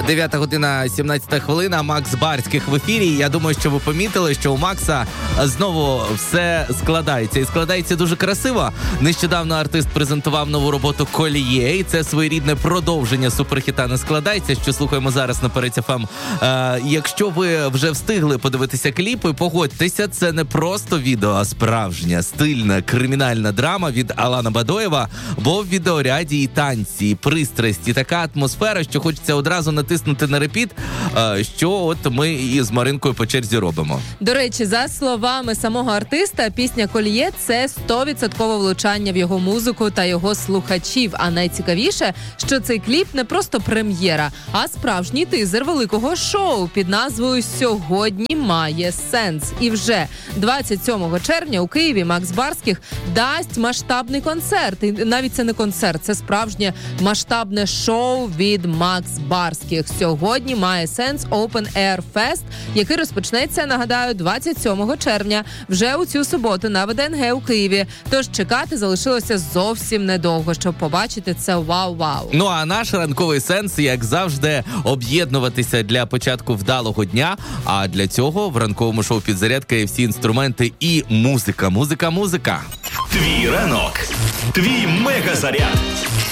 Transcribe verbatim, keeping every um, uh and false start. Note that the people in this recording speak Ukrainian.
дев'ята година, сімнадцята хвилина, Макс Барських в ефірі. Я думаю, що ви помітили, що у Макса знову все складається. І складається дуже красиво. Нещодавно артист презентував нову роботу «Коліє», і це своєрідне продовження суперхіта «Не складається», що слухаємо зараз на Перець еф ем. Е, якщо ви вже встигли подивитися кліпи, погодьтеся, це не просто відео, а справжня, стильна, кримінальна драма від Алана Бадоєва, бо в відеоряді і танці, і пристрасті, така атмосфера, що хочеться одразу натиснути на репіт, що от ми і з Маринкою по черзі робимо. До речі, за словами самого артиста, пісня «Коліє» – це сто відсотків влучання в його музику та його слухачів. А найцікавіше, що цей кліп не просто прем'єра, а справжній тизер великого шоу під назвою «Сьогодні має сенс». І вже двадцять сьомого червня у Києві Макс Барських дасть масштабний концерт. І навіть це не концерт, це справжнє масштабне шоу від Макс Барських. Сьогодні має сенс Open Air Fest, який розпочнеться, нагадаю, двадцять сьомого червня, вже у цю суботу на ве де ен ге у Києві. Тож чекати залишилося зовсім недовго, щоб побачити це вау-вау. Ну а наш ранковий сенс, як завжди, об'єднуватися для початку вдалого дня. А для цього в ранковому шоу «Підзарядка» є всі інструменти і музика. Музика, музика. Твій ранок. Твій мегазаряд.